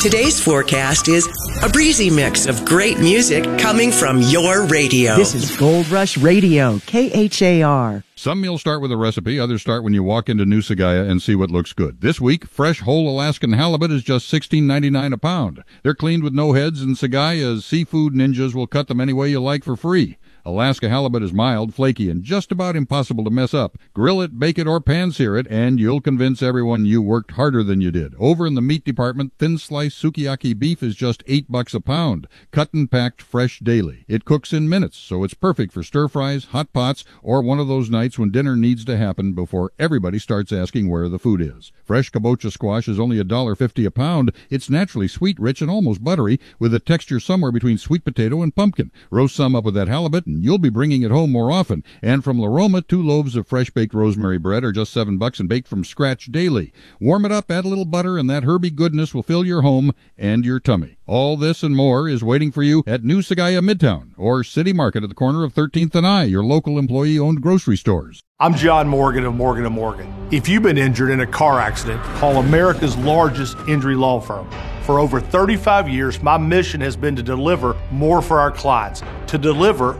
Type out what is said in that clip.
Today's forecast is a breezy mix of great music coming from your radio. This is Gold Rush Radio, KHAR. Some meals start with a recipe, others start when you walk into New Sagaya and see what looks good. This week, fresh whole Alaskan halibut is just $16.99 a pound. They're cleaned with no heads, and Sagaya's seafood ninjas will cut them any way you like for free. Alaska halibut is mild, flaky, and just about impossible to mess up. Grill it, bake it, or pan-sear it, and you'll convince everyone you worked harder than you did. Over in the meat department, thin-sliced sukiyaki beef is just $8 a pound. Cut and packed fresh daily. It cooks in minutes, so it's perfect for stir-fries, hot pots, or one of those nights when dinner needs to happen before everybody starts asking where the food is. Fresh kabocha squash is only $1.50 a pound. It's naturally sweet, rich, and almost buttery, with a texture somewhere between sweet potato and pumpkin. Roast some up with that halibut, and you'll be bringing it home more often. And from La Roma, 2 loaves of fresh-baked rosemary bread are just $7 and baked from scratch daily. Warm it up, add a little butter, and that herby goodness will fill your home and your tummy. All this and more is waiting for you at New Sagaya Midtown or City Market at the corner of 13th and I, your local employee-owned grocery stores. I'm John Morgan of Morgan & Morgan. If you've been injured in a car accident, call America's largest injury law firm. For over 35 years, my mission has been to deliver more for our clients, to deliver